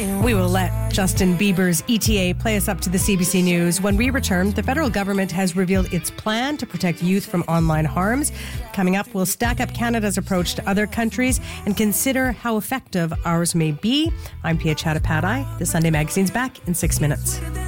We will let Justin Bieber's ETA play us up to the CBC News. When we return, the federal government has revealed its plan to protect youth from online harms. Coming up, we'll stack up Canada's approach to other countries and consider how effective ours may be. I'm Pia Chattopadhyay. The Sunday Magazine's back in 6 minutes.